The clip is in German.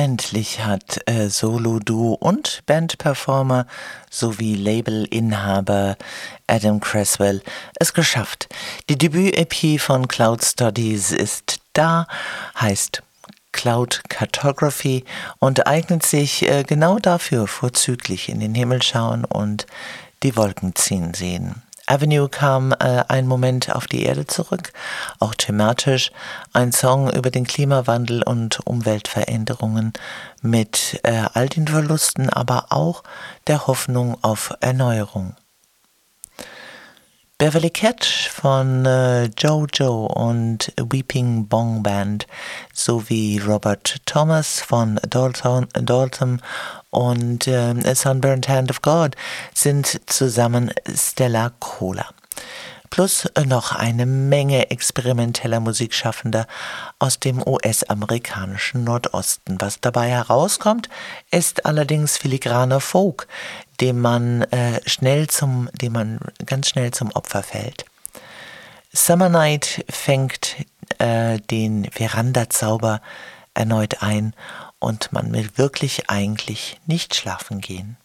Endlich hat Solo-Duo und Bandperformer sowie Labelinhaber Adam Cresswell es geschafft. Die Debüt-EP von Cloud Studies ist da, heißt Cloud Cartography und eignet sich genau dafür vorzüglich in den Himmel schauen und die Wolken ziehen sehen. Avenue kam einen Moment auf die Erde zurück, auch thematisch ein Song über den Klimawandel und Umweltveränderungen mit all den Verlusten, aber auch der Hoffnung auf Erneuerung. Beverly Cat von Jojo und Weeping Bong Band sowie Robert Thomas von Dalton und Sunburned Hand of God sind zusammen Stella Cola. Plus noch eine Menge experimenteller Musikschaffender aus dem US-amerikanischen Nordosten. Was dabei herauskommt, ist allerdings filigraner Folk, dem man ganz schnell zum Opfer fällt. Summer Night fängt den Verandazauber erneut ein und man will wirklich eigentlich nicht schlafen gehen.